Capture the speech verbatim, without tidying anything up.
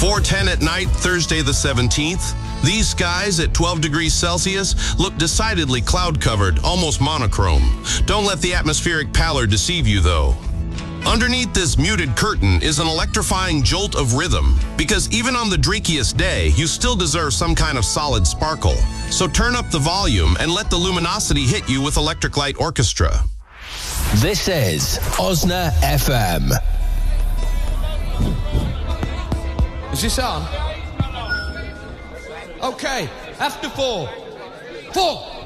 four ten at night, Thursday the seventeenth. These skies at twelve degrees Celsius look decidedly cloud-covered, almost monochrome. Don't let the atmospheric pallor deceive you, though. Underneath this muted curtain is an electrifying jolt of rhythm, because even on the dreakiest day, you still deserve some kind of solid sparkle. So turn up the volume and let the luminosity hit you with Electric Light Orchestra. This is Osna F M. Is this on? Okay, after four. Four.